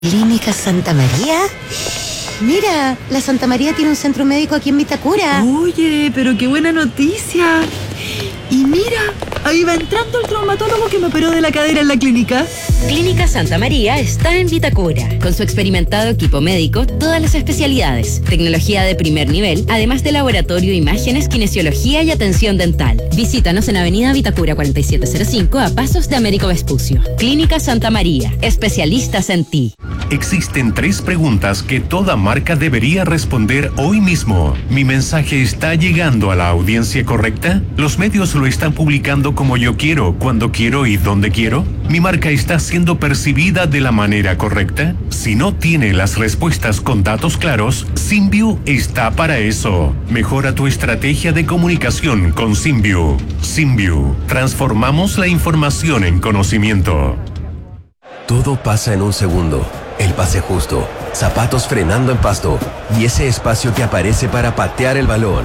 ¿Clínica Santa María? Mira, la Santa María tiene un centro médico aquí en Vitacura. Oye, pero qué buena noticia. Y mira, ahí va entrando el traumatólogo que me operó de la cadera en la clínica. Clínica Santa María está en Vitacura. Con su experimentado equipo médico, todas las especialidades, tecnología de primer nivel, además de laboratorio, imágenes, kinesiología y atención dental. Visítanos en Avenida Vitacura 4705 a pasos de Américo Vespucio. Clínica Santa María, especialistas en ti. Existen 3 preguntas que toda marca debería responder hoy mismo. ¿Mi mensaje está llegando a la audiencia correcta? ¿Los medios lo están publicando como yo quiero, cuando quiero y donde quiero? ¿Mi marca está siendo percibida de la manera correcta? Si no tiene las respuestas con datos claros, Symview está para eso. Mejora tu estrategia de comunicación con Symview. Symview. Transformamos la información en conocimiento. Todo pasa en un segundo. El pase justo, zapatos frenando en pasto y ese espacio que aparece para patear el balón.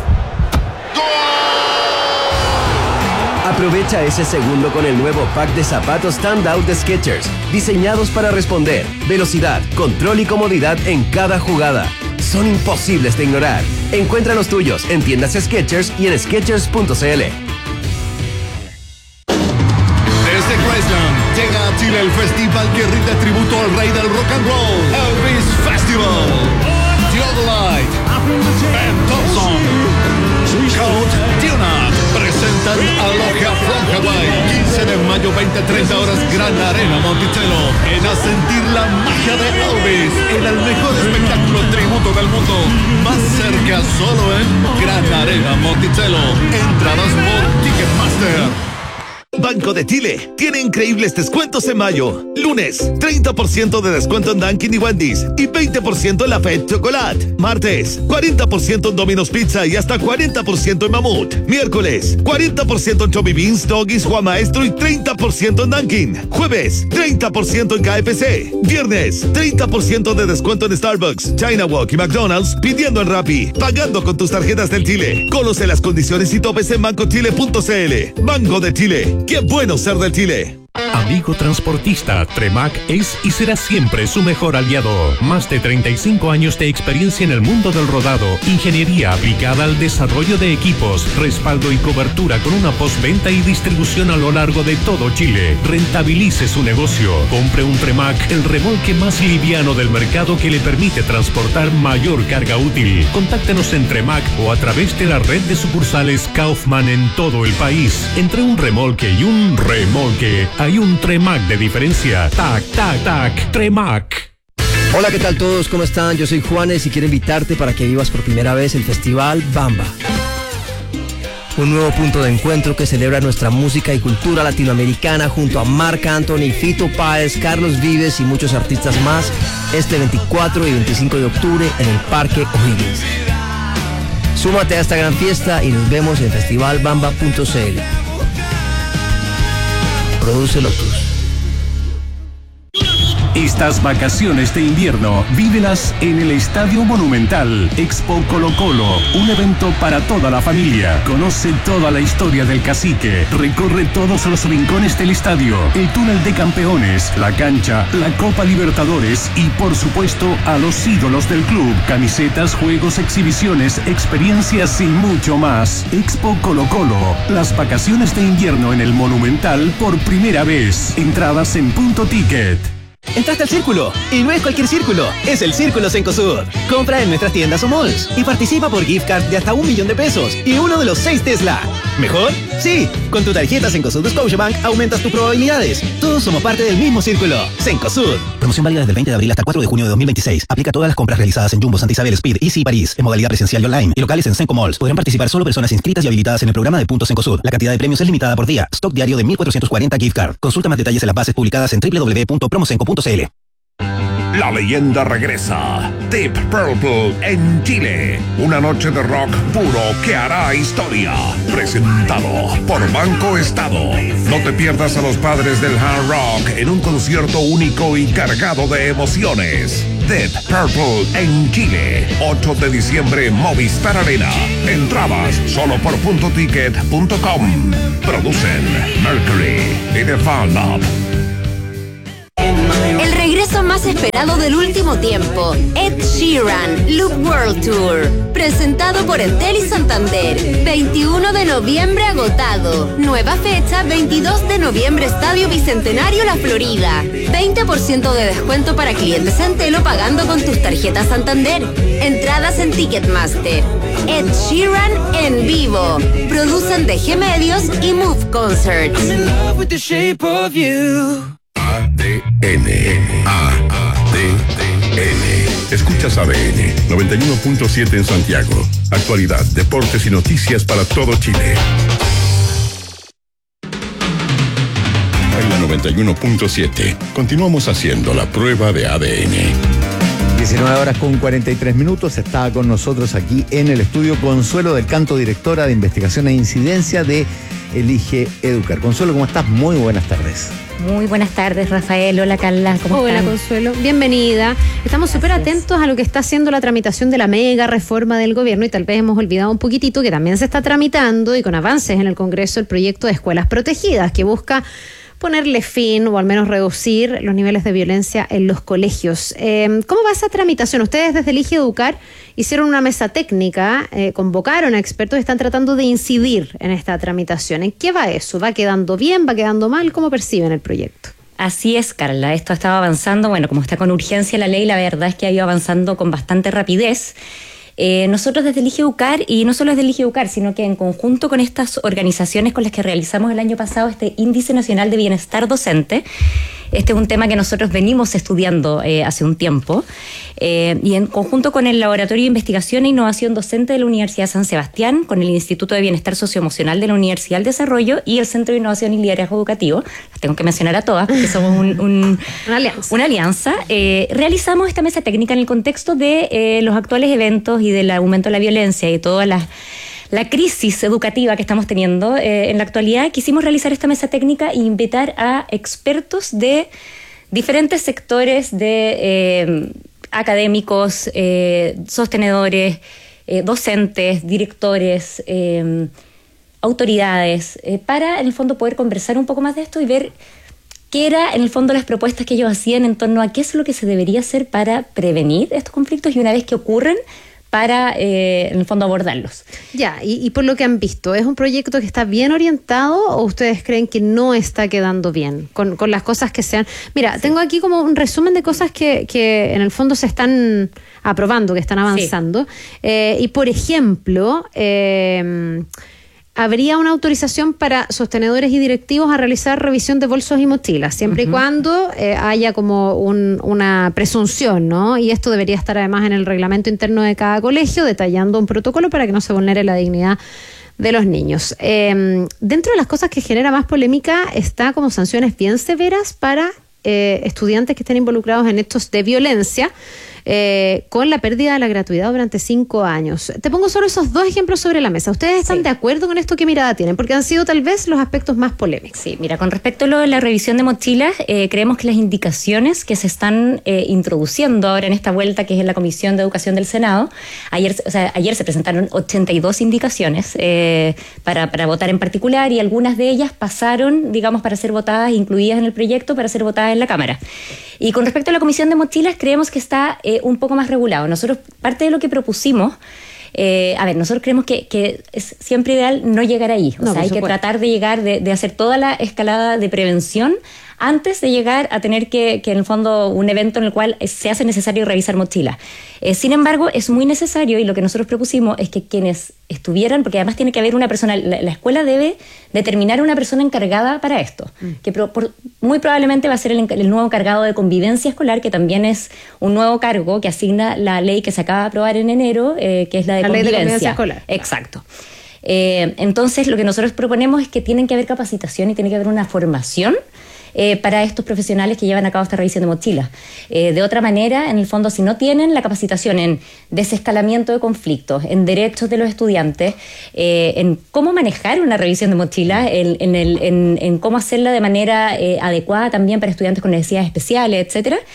Aprovecha ese segundo con el nuevo pack de zapatos Standout de Skechers, diseñados para responder, velocidad, control y comodidad en cada jugada. Son imposibles de ignorar. Encuentra los tuyos en tiendas Skechers y en Skechers.cl. Desde Graceland llega a Chile el festival que rinde tributo al rey del rock and roll, Elvis Festival. Theodolite, Ben Thompson, Count Dionat presentan Aloha from Hawaii. 15 de mayo, 20-30 horas, Gran Arena Monticello. En a sentir la magia de Elvis en el mejor espectáculo tributo del mundo. Más cerca solo en Gran Arena Monticello. Entradas por Ticketmaster. Banco de Chile tiene increíbles descuentos en mayo. Lunes, 30% de descuento en Dunkin' y Wendy's y 20% en la Fed Chocolate. Martes, 40% en Domino's Pizza y hasta 40% en Mamut. Miércoles, 40% en Chubby Beans, Doggies, Juan Maestro y 30% en Dunkin'. Jueves, 30% en KFC. Viernes, 30% de descuento en Starbucks, China Walk y McDonald's pidiendo en Rappi, pagando con tus tarjetas del Chile. Conoce las condiciones y topes en bancochile.cl. Banco de Chile. ¡Qué bueno ser del Chile! Amigo transportista, Tremac es y será siempre su mejor aliado. Más de 35 años de experiencia en el mundo del rodado, ingeniería aplicada al desarrollo de equipos, respaldo y cobertura con una postventa y distribución a lo largo de todo Chile. Rentabilice su negocio. Compre un Tremac, el remolque más liviano del mercado que le permite transportar mayor carga útil. Contáctenos en Tremac o a través de la red de sucursales Kaufman en todo el país. Entre un remolque y un remolque hay un Tremac de diferencia. Tac, tac, tac. Tremac. Hola, ¿qué tal todos? ¿Cómo están? Yo soy Juanes y quiero invitarte para que vivas por primera vez el Festival Bamba. Un nuevo punto de encuentro que celebra nuestra música y cultura latinoamericana junto a Marc Anthony, Fito Páez, Carlos Vives y muchos artistas más este 24 y 25 de octubre en el Parque O'Higgins. Súmate a esta gran fiesta y nos vemos en festivalbamba.cl. Produce Lotus. Estas vacaciones de invierno, vívelas en el Estadio Monumental. Expo Colo Colo, un evento para toda la familia. Conoce toda la historia del cacique. Recorre todos los rincones del estadio, el túnel de campeones, la cancha, la Copa Libertadores y, por supuesto, a los ídolos del club. Camisetas, juegos, exhibiciones, experiencias y mucho más. Expo Colo Colo, las vacaciones de invierno en el Monumental por primera vez. Entradas en Punto Ticket. Entraste al Círculo, y no es cualquier círculo, es el Círculo Cencosud. Compra en nuestras tiendas o malls y participa por gift card de hasta $1.000.000 y uno de los 6 Tesla. ¿Mejor? Sí, con tu tarjeta Cencosud de Scotiabank aumentas tus probabilidades. Todos somos parte del mismo Círculo. Cencosud. Promoción válida desde el 20 de abril hasta el 4 de junio de 2026. Aplica a todas las compras realizadas en Jumbo, Santa Isabel, Speed, Easy y París, en modalidad presencial y online, y locales en Cenco Malls. Podrán participar solo personas inscritas y habilitadas en el programa de Puntos Cencosud. La cantidad de premios es limitada por día. Stock diario de 1.440 gift card. Consulta más detalles en las bases publicadas en www.promocenco.cl. La leyenda regresa. Deep Purple en Chile. Una noche de rock puro que hará historia. Presentado por Banco Estado. No te pierdas a los padres del hard rock en un concierto único y cargado de emociones. Deep Purple en Chile. 8 de diciembre, Movistar Arena. Entradas solo por puntoticket.com. Producen Mercury y The Fan Up. El regreso regreso más esperado del último tiempo, Ed Sheeran, Loop World Tour, presentado por Entel y Santander. 21 de noviembre agotado. Nueva fecha, 22 de noviembre, Estadio Bicentenario La Florida. 20% de descuento para clientes Entel o pagando con tus tarjetas Santander. Entradas en Ticketmaster. Ed Sheeran en vivo. Producen DG Medios y Move Concerts. ADN. Escuchas ADN 91.7 en Santiago. Actualidad, deportes y noticias para todo Chile. En la 91.7 continuamos haciendo la prueba de ADN. 19 horas con 43 minutos. Está con nosotros aquí en el estudio Consuelo del Canto, directora de Investigación e Incidencia de Elige Educar. Consuelo, ¿cómo estás? Muy buenas tardes. Muy buenas tardes, Rafael. Hola, Carla. ¿Cómo están? Hola, Consuelo. Bienvenida. Estamos súper atentos a lo que está haciendo la tramitación de la mega reforma del gobierno y tal vez hemos olvidado un poquitito que también se está tramitando y con avances en el Congreso el proyecto de escuelas protegidas que busca ponerle fin o al menos reducir los niveles de violencia en los colegios. ¿Cómo va esa tramitación? Ustedes desde Elige Educar hicieron una mesa técnica, convocaron a expertos y están tratando de incidir en esta tramitación. ¿En qué va eso? ¿Va quedando bien? ¿Va quedando mal? ¿Cómo perciben el proyecto? Así es, Carla. Esto ha estado avanzando. Bueno, como está con urgencia la ley, la verdad es que ha ido avanzando con bastante rapidez. Nosotros desde Elige Educar, y no solo desde Elige Educar, sino que en conjunto con estas organizaciones con las que realizamos el año pasado este Índice Nacional de Bienestar Docente, este es un tema que nosotros venimos estudiando hace un tiempo, y en conjunto con el Laboratorio de Investigación e Innovación Docente de la Universidad de San Sebastián, con el Instituto de Bienestar Socioemocional de la Universidad del Desarrollo y el Centro de Innovación y Liderazgo Educativo, las tengo que mencionar a todas porque somos una alianza, realizamos esta mesa técnica en el contexto de los actuales eventos y del aumento de la violencia y toda la crisis educativa que estamos teniendo en la actualidad. Quisimos realizar esta mesa técnica e invitar a expertos de diferentes sectores de académicos, sostenedores, docentes, directores, autoridades, para en el fondo poder conversar un poco más de esto y ver qué era en el fondo las propuestas que ellos hacían en torno a qué es lo que se debería hacer para prevenir estos conflictos y una vez que ocurren, para, en el fondo, abordarlos. Ya, y por lo que han visto, ¿es un proyecto que está bien orientado o ustedes creen que no está quedando bien con las cosas que sean? Mira, tengo aquí como un resumen de cosas que en el fondo se están aprobando, que están avanzando. Sí. Y, por ejemplo, habría una autorización para sostenedores y directivos a realizar revisión de bolsos y mochilas, siempre y cuando haya como una presunción, ¿no? Y esto debería estar además en el reglamento interno de cada colegio, detallando un protocolo para que no se vulnere la dignidad de los niños. Dentro de las cosas que genera más polémica está como sanciones bien severas para estudiantes que estén involucrados en hechos de violencia, con la pérdida de la gratuidad durante 5 años. Te pongo solo esos 2 ejemplos sobre la mesa. ¿Ustedes están de acuerdo con esto? ¿Qué mirada tienen? Porque han sido tal vez los aspectos más polémicos. Sí, mira, con respecto a lo de la revisión de mochilas, creemos que las indicaciones que se están introduciendo ahora en esta vuelta, que es en la Comisión de Educación del Senado, ayer se presentaron 82 indicaciones para votar en particular, y algunas de ellas pasaron, digamos, para ser votadas, incluidas en el proyecto, para ser votadas en la Cámara. Y con respecto a la Comisión de Mochilas, creemos que está un poco más regulado. Nosotros, parte de lo que propusimos, nosotros creemos que es siempre ideal no llegar ahí. O sea, hay que tratar de llegar, de hacer toda la escalada de prevención antes de llegar a tener que en el fondo, un evento en el cual se hace necesario revisar mochilas. Sin embargo, es muy necesario, y lo que nosotros propusimos es que quienes estuvieran, porque además tiene que haber una persona, la escuela debe determinar una persona encargada para esto, que muy probablemente va a ser el nuevo encargado de convivencia escolar, que también es un nuevo cargo que asigna la ley que se acaba de aprobar en enero, que es la de convivencia escolar. Exacto. Entonces, lo que nosotros proponemos es que tienen que haber capacitación y tiene que haber una formación para estos profesionales que llevan a cabo esta revisión de mochilas. De otra manera, en el fondo, si no tienen la capacitación en desescalamiento de conflictos, en derechos de los estudiantes, en cómo manejar una revisión de mochilas, en cómo hacerla de manera adecuada también para estudiantes con necesidades especiales, etcétera,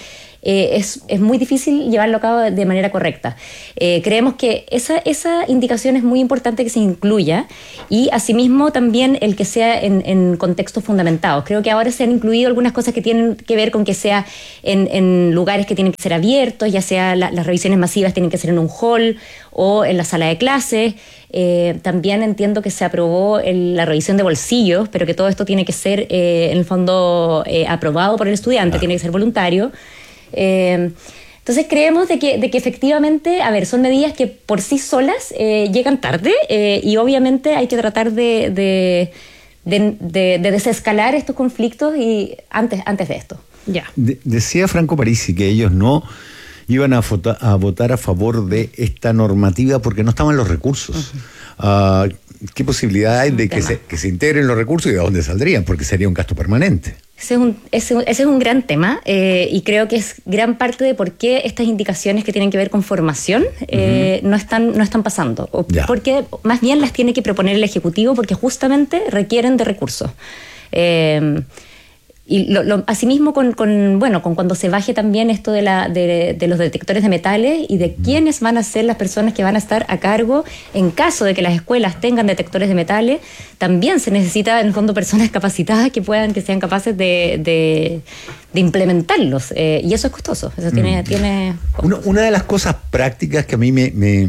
es muy difícil llevarlo a cabo de manera correcta. Creemos que esa indicación es muy importante que se incluya, y asimismo también el que sea en contextos fundamentados. Creo que ahora se han incluido algunas cosas que tienen que ver con que sea en lugares que tienen que ser abiertos, ya sea las revisiones masivas tienen que ser en un hall o en la sala de clases. También entiendo que se aprobó la revisión de bolsillos, pero que todo esto tiene que ser en el fondo aprobado por el estudiante, tiene que ser voluntario. Entonces creemos de que efectivamente, son medidas que por sí solas llegan tarde, y obviamente hay que tratar de desescalar estos conflictos y antes de esto. Ya. Decía Franco Parisi que ellos no iban a votar a favor de esta normativa porque no estaban los recursos. ¿Qué posibilidad hay de que se integren los recursos y de dónde saldrían? Porque sería un gasto permanente. Ese es un gran tema, y creo que es gran parte de por qué estas indicaciones que tienen que ver con formación no están pasando. Porque más bien las tiene que proponer el Ejecutivo, porque justamente requieren de recursos. Y asimismo con cuando se baje también esto de los detectores de metales y de quiénes van a ser las personas que van a estar a cargo en caso de que las escuelas tengan detectores de metales, también se necesita en el fondo personas capacitadas que sean capaces de implementarlos, y eso es costoso. Eso tiene costo. Una de las cosas prácticas que a mí me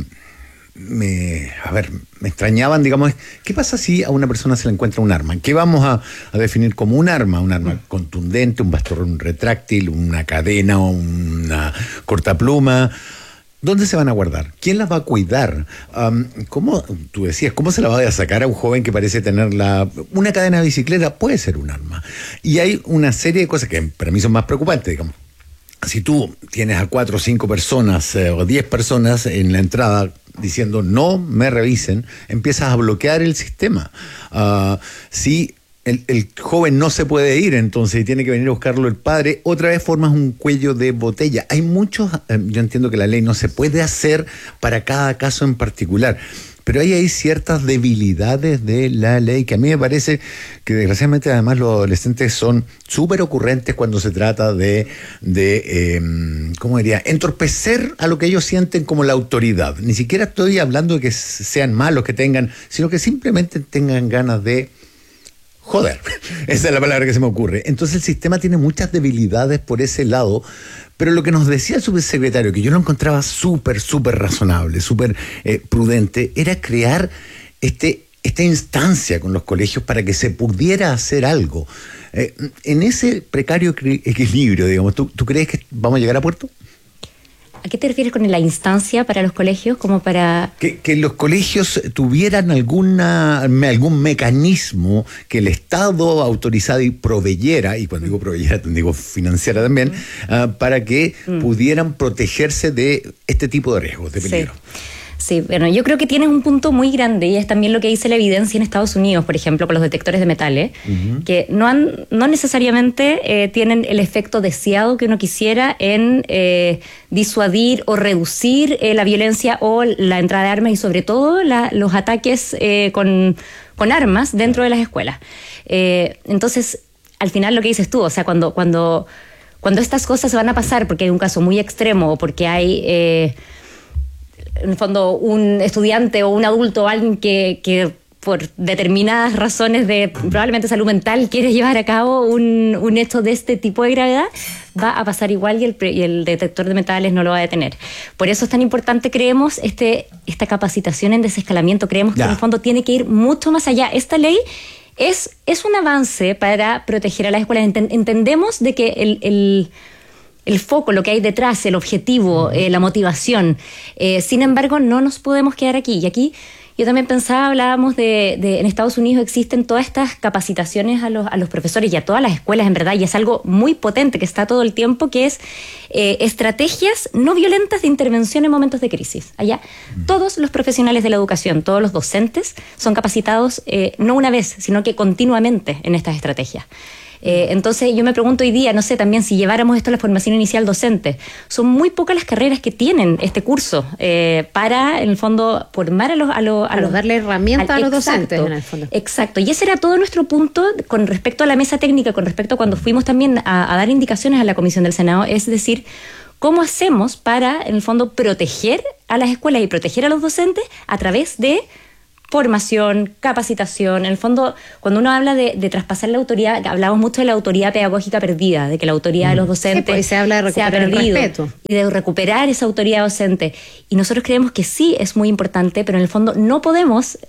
extrañaban, digamos, ¿qué pasa si a una persona se le encuentra un arma? ¿Qué vamos a definir como un arma? ¿Un arma contundente, un bastón retráctil, una cadena o una cortapluma? ¿Dónde se van a guardar? ¿Quién las va a cuidar? ¿Cómo, tú decías, cómo se la va a sacar a un joven que parece tener una cadena de bicicleta? Puede ser un arma. Y hay una serie de cosas que para mí son más preocupantes, digamos. Si tú tienes a 4 o 5 personas o 10 personas en la entrada diciendo no me revisen, empiezas a bloquear el sistema. Si el joven no se puede ir, entonces tiene que venir a buscarlo el padre, otra vez formas un cuello de botella. Hay muchos, yo entiendo que la ley no se puede hacer para cada caso en particular, pero hay ciertas debilidades de la ley que a mí me parece que desgraciadamente además los adolescentes son súper ocurrentes cuando se trata de ¿cómo diría?, entorpecer a lo que ellos sienten como la autoridad. Ni siquiera estoy hablando de que sean malos, que tengan, sino que simplemente tengan ganas de joder. Esa es la palabra que se me ocurre. Entonces el sistema tiene muchas debilidades por ese lado. Pero lo que nos decía el subsecretario, que yo lo encontraba súper razonable, súper prudente, era crear esta instancia con los colegios para que se pudiera hacer algo. En ese precario equilibrio, digamos, ¿tú crees que vamos a llegar a puerto? ¿A qué te refieres con la instancia para los colegios? Como para que los colegios tuvieran algún mecanismo que el Estado autorizado y proveyera, y cuando digo proveyera, digo financiara también, para que pudieran protegerse de este tipo de riesgos, de peligro. Sí, bueno, yo creo que tienes un punto muy grande, y es también lo que dice la evidencia en Estados Unidos, por ejemplo, con los detectores de metales, que no necesariamente tienen el efecto deseado que uno quisiera en disuadir o reducir la violencia o la entrada de armas, y sobre todo los ataques con armas dentro de las escuelas. Entonces, al final lo que dices tú, o sea, cuando estas cosas se van a pasar porque hay un caso muy extremo o porque hay en el fondo un estudiante o un adulto o alguien que por determinadas razones de probablemente salud mental quiere llevar a cabo un hecho de este tipo de gravedad, va a pasar igual, y el detector de metales no lo va a detener. Por eso es tan importante, creemos, esta capacitación en desescalamiento. Creemos que en el fondo tiene que ir mucho más allá. Esta ley es un avance para proteger a las escuelas. Entendemos de que el foco, lo que hay detrás, el objetivo, la motivación. Sin embargo, no nos podemos quedar aquí. Y aquí yo también pensaba, hablábamos en Estados Unidos existen todas estas capacitaciones a los profesores y a todas las escuelas, en verdad, y es algo muy potente que está todo el tiempo, que es estrategias no violentas de intervención en momentos de crisis. Allá todos los profesionales de la educación, todos los docentes son capacitados no una vez, sino que continuamente en estas estrategias. Entonces yo me pregunto hoy día, no sé, también si lleváramos esto a la formación inicial docente, son muy pocas las carreras que tienen este curso para, en el fondo, formar a los darle herramientas a los docentes, en el fondo. Exacto, y ese era todo nuestro punto con respecto a la mesa técnica, con respecto a cuando fuimos también a dar indicaciones a la Comisión del Senado, es decir, ¿cómo hacemos para, en el fondo, proteger a las escuelas y proteger a los docentes a través de formación, capacitación? En el fondo, cuando uno habla de traspasar la autoridad, hablamos mucho de la autoridad pedagógica perdida, de que la autoridad de los docentes pues, se habla de recuperar se ha perdido, el respeto. y de recuperar esa autoridad docente. Y nosotros creemos que sí es muy importante, pero en el fondo no podemos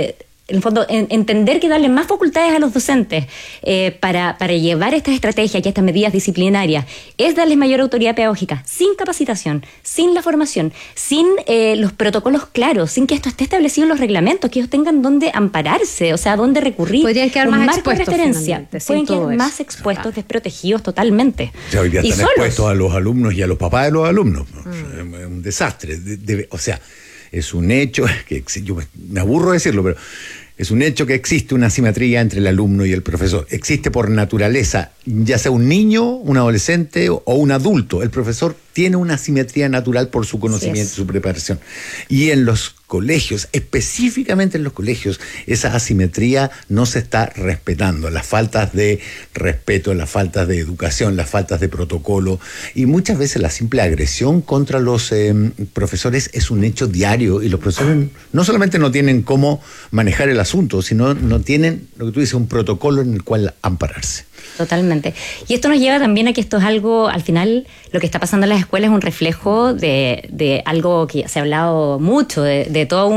en el fondo, entender que darle más facultades a los docentes para llevar estas estrategias y estas medidas disciplinarias es darles mayor autoridad pedagógica, sin capacitación, sin la formación, sin los protocolos claros, sin que esto esté establecido en los reglamentos, que ellos tengan dónde ampararse, o sea, dónde recurrir. Podrían quedar más expuestos, referencia. Pueden quedar más expuestos, desprotegidos totalmente. O sea, hoy día y están solos. expuestos a los alumnos y a los papás de los alumnos. Es un desastre. O sea, es un hecho, que yo me aburro de decirlo, pero es un hecho que existe una asimetría entre el alumno y el profesor. Existe por naturaleza, ya sea un niño, un adolescente o un adulto. El profesor tiene una asimetría natural por su conocimiento, su preparación. Y en los colegios, específicamente en los colegios, esa asimetría no se está respetando. Las faltas de respeto, las faltas de educación, las faltas de protocolo y muchas veces la simple agresión contra los profesores es un hecho diario, y los profesores no solamente no tienen cómo manejar el asunto, sino no tienen, lo que tú dices, un protocolo en el cual ampararse. Totalmente. Y esto nos lleva también a que esto es algo, al final, lo que está pasando en las escuelas es un reflejo de algo que se ha hablado mucho, de todo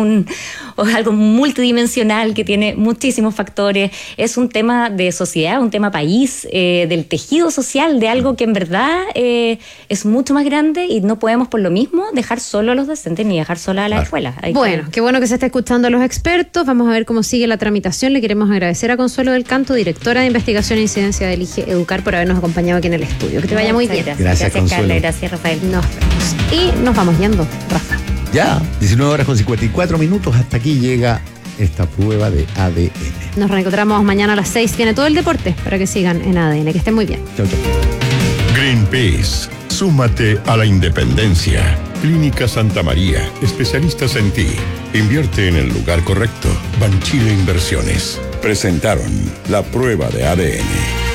algo multidimensional que tiene muchísimos factores. Es un tema de sociedad, un tema país, del tejido social, de algo que en verdad es mucho más grande, y no podemos por lo mismo dejar solo a los docentes ni dejar sola a las escuelas. Bueno, qué bueno que se esté escuchando a los expertos. Vamos a ver cómo sigue la tramitación. Le queremos agradecer a Consuelo del Canto, directora de Investigación e Incidencia de Elige Educar, por habernos acompañado aquí en el estudio. Que te vaya muy bien. Gracias Carla, gracias Rafael. Nos vemos. Y nos vamos yendo, Rafa. Ya, 19:54. Hasta aquí llega esta prueba de ADN. Nos reencontramos mañana a las 6. Tiene todo el deporte para que sigan en ADN. Que estén muy bien. Chau, chau. Greenpeace, súmate a la independencia. Clínica Santa María, especialistas en ti. Invierte en el lugar correcto. Banchile Inversiones. Presentaron la prueba de ADN.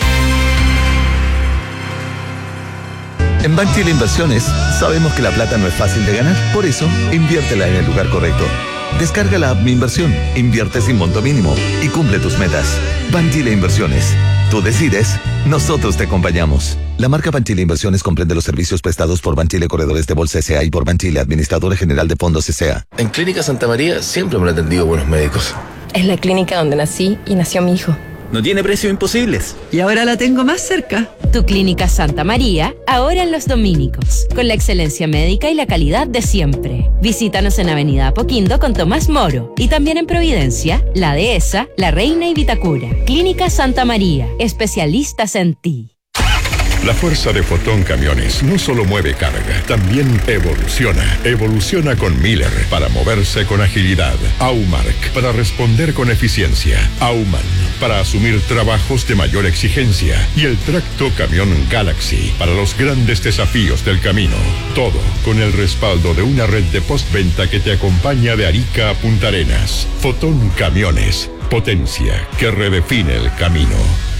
En Banchile Inversiones sabemos que la plata no es fácil de ganar, por eso inviértela en el lugar correcto. Descarga la app Mi Inversión, invierte sin monto mínimo y cumple tus metas. Banchile Inversiones. Tú decides, nosotros te acompañamos. La marca Banchile Inversiones comprende los servicios prestados por Banchile Corredores de Bolsa S.A. y por Banchile Administradora General de Fondos S.A. En Clínica Santa María siempre me han atendido buenos médicos. Es la clínica donde nací y nació mi hijo. No tiene precios imposibles. Y ahora la tengo más cerca. Tu Clínica Santa María, ahora en Los Dominicos, con la excelencia médica y la calidad de siempre. Visítanos en Avenida Apoquindo con Tomás Moro y también en Providencia, La Dehesa, La Reina y Vitacura. Clínica Santa María, especialistas en ti. La fuerza de Fotón Camiones no solo mueve carga, también evoluciona. Evoluciona con Miller para moverse con agilidad. Aumark para responder con eficiencia. Auman para asumir trabajos de mayor exigencia. Y el tracto camión Galaxy para los grandes desafíos del camino. Todo con el respaldo de una red de postventa que te acompaña de Arica a Punta Arenas. Fotón Camiones, potencia que redefine el camino.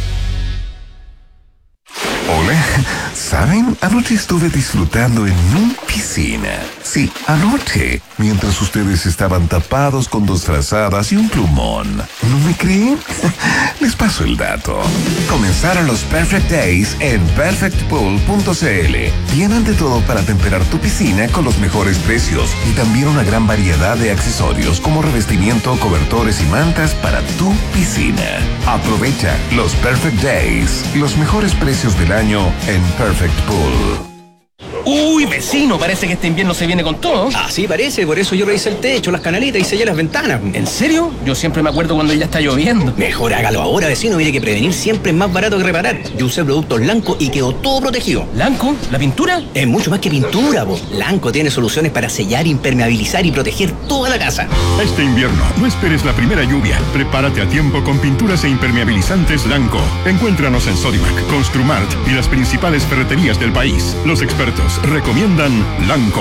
Hola, ¿saben? Anoche estuve disfrutando en mi piscina. Sí, anoche, mientras ustedes estaban tapados con 2 frazadas y un plumón. ¿No me creen? Les paso el dato. Comenzaron los Perfect Days en perfectpool.cl. Tienen de todo para temperar tu piscina con los mejores precios y también una gran variedad de accesorios como revestimiento, cobertores y mantas para tu piscina. Aprovecha los Perfect Days, los mejores precios del año en Perfect Pool. Uy, vecino, parece que este invierno se viene con todo. Ah, sí, parece. Por eso yo revisé el techo, las canaletas y sellé las ventanas. ¿En serio? Yo siempre me acuerdo cuando ya está lloviendo. Mejor hágalo ahora, vecino. Mire que prevenir siempre es más barato que reparar. Yo usé productos Lanco y quedó todo protegido. ¿Lanco? ¿La pintura? Es mucho más que pintura, po. Lanco tiene soluciones para sellar, impermeabilizar y proteger toda la casa. Este invierno, no esperes la primera lluvia. Prepárate a tiempo con pinturas e impermeabilizantes Lanco. Encuéntranos en Sodimac, Construmart y las principales ferreterías del país. Los expertos recomiendan Lanco.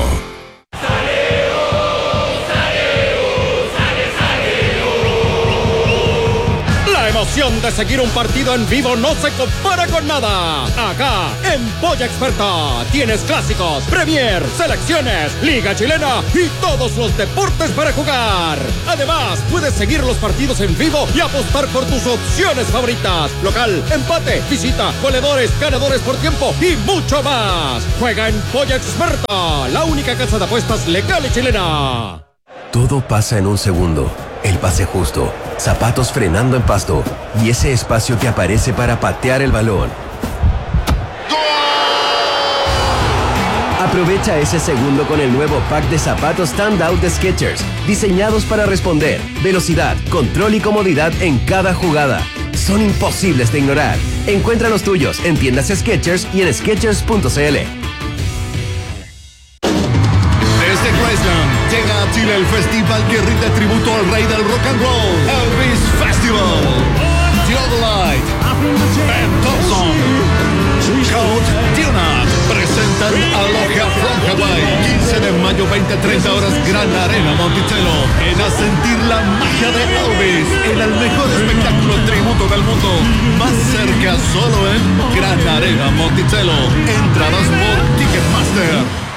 La emoción de seguir un partido en vivo no se compara con nada. Acá, en Polla Experta, tienes clásicos, Premier, selecciones, Liga Chilena y todos los deportes para jugar. Además, puedes seguir los partidos en vivo y apostar por tus opciones favoritas. Local, empate, visita, goleadores, ganadores por tiempo y mucho más. Juega en Polla Experta, la única casa de apuestas legal y chilena. Todo pasa en un segundo. El pase justo, zapatos frenando en pasto y ese espacio que aparece para patear el balón. Aprovecha ese segundo con el nuevo pack de zapatos Standout de Skechers, diseñados para responder, velocidad, control y comodidad en cada jugada. Son imposibles de ignorar. Encuentra los tuyos en tiendas Skechers y en Skechers.cl. Desde Graceland llega a Chile el festival que rinde tributo al rey del rock and roll, Elvis Festival. Theodolite, Ben Thompson, Count Dionat presentan Aloha from Hawaii. 15 de mayo, 20-30 horas, Gran Arena Monticello. Ven a sentir la magia de Elvis en el mejor espectáculo tributo del mundo. Más cerca solo en Gran Arena Monticello. Entradas por Ticketmaster.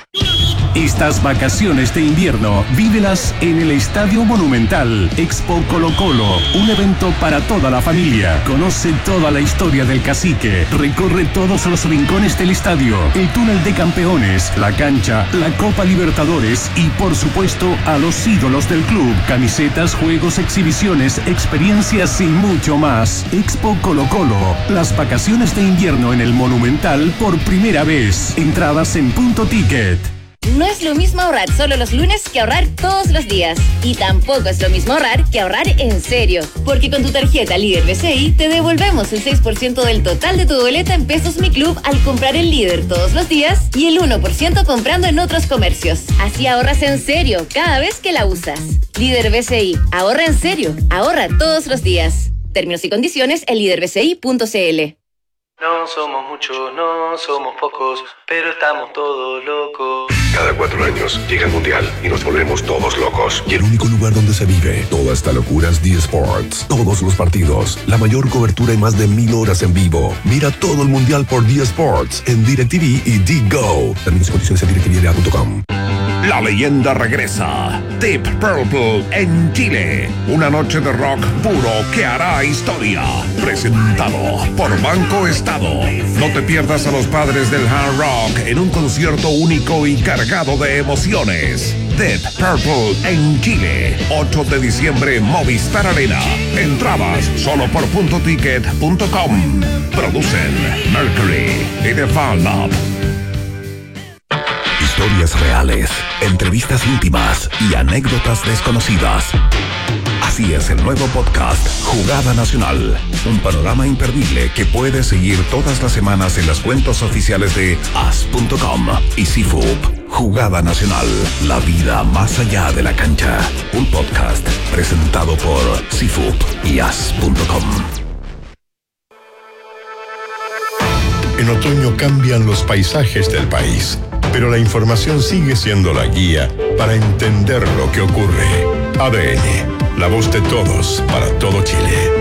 Estas vacaciones de invierno, vívelas en el Estadio Monumental. Expo Colo Colo, un evento para toda la familia. Conoce toda la historia del Cacique. Recorre todos los rincones del estadio, el túnel de campeones, la cancha, la Copa Libertadores y, por supuesto, a los ídolos del club. Camisetas, juegos, exhibiciones, experiencias y mucho más. Expo Colo Colo, las vacaciones de invierno en el Monumental por primera vez. Entradas en Punto Ticket. No es lo mismo ahorrar solo los lunes que ahorrar todos los días. Y tampoco es lo mismo ahorrar que ahorrar en serio. Porque con tu tarjeta Líder BCI te devolvemos el 6% del total de tu boleta en Pesos Mi Club al comprar el Líder todos los días y el 1% comprando en otros comercios. Así ahorras en serio cada vez que la usas. Líder BCI, ahorra en serio, ahorra todos los días. Términos y condiciones en liderbci.cl. No somos muchos, no somos pocos, pero estamos todos locos. Cada 4 años llega el Mundial y nos volvemos todos locos. Y el único lugar donde se vive toda esta locura es D-Sports. Todos los partidos, la mayor cobertura y más de 1000 horas en vivo. Mira todo el Mundial por D-Sports en DirecTV y D-Go. Términos y condiciones en directvla.com. La leyenda regresa. Deep Purple en Chile. Una noche de rock puro que hará historia. Presentado por Banco Estado. No te pierdas a los padres del hard rock en un concierto único y cargado de emociones. Deep Purple en Chile. 8 de diciembre, Movistar Arena. Entradas solo por puntoticket.com. Producen Mercury y The Fan Lab. Historias reales, entrevistas íntimas y anécdotas desconocidas. Así es el nuevo podcast Jugada Nacional. Un panorama imperdible que puedes seguir todas las semanas en las cuentas oficiales de as.com y CIFUP. Jugada Nacional, la vida más allá de la cancha. Un podcast presentado por CIFUP y as.com. En otoño cambian los paisajes del país, pero la información sigue siendo la guía para entender lo que ocurre. ADN, la voz de todos para todo Chile.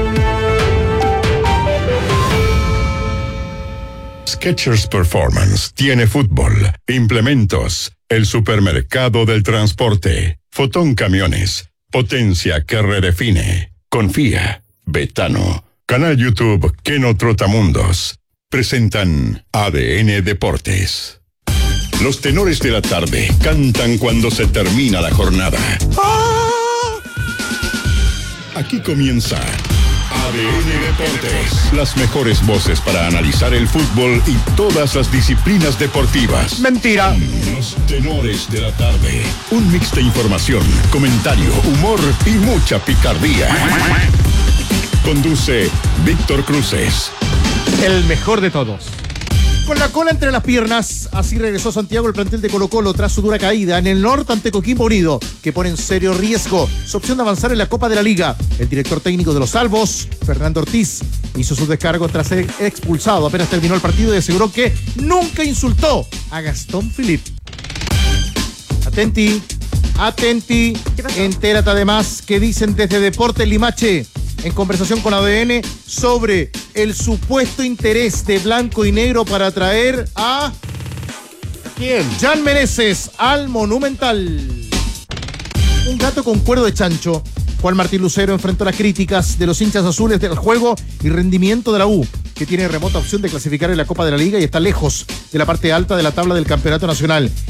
Skechers Performance tiene fútbol, implementos, el supermercado del transporte, Fotón Camiones, potencia que redefine. Confía, Betano, canal YouTube Keno Trotamundos. Presentan ADN Deportes. Los tenores de la tarde cantan cuando se termina la jornada. Aquí comienza ADN Deportes. Las mejores voces para analizar el fútbol y todas las disciplinas deportivas. Mentira. Los tenores de la tarde. Un mix de información, comentario, humor y mucha picardía. Conduce Víctor Cruces. El mejor de todos. Con la cola entre las piernas, así regresó Santiago el plantel de Colo-Colo tras su dura caída en el norte ante Coquimbo Unido, que pone en serio riesgo su opción de avanzar en la Copa de la Liga. El director técnico de los Albos, Fernando Ortiz, hizo sus descargos tras ser expulsado apenas terminó el partido y aseguró que nunca insultó a Gastón Philippe. Atenti, entérate además que dicen desde Deportes Limache, en conversación con ADN, sobre el supuesto interés de Blanco y Negro para traer a... ¿Quién? Jan Meneses al Monumental. Un gato con cuero de chancho. Juan Martín Lucero enfrentó las críticas de los hinchas azules del juego y rendimiento de la U, que tiene remota opción de clasificar en la Copa de la Liga y está lejos de la parte alta de la tabla del campeonato nacional.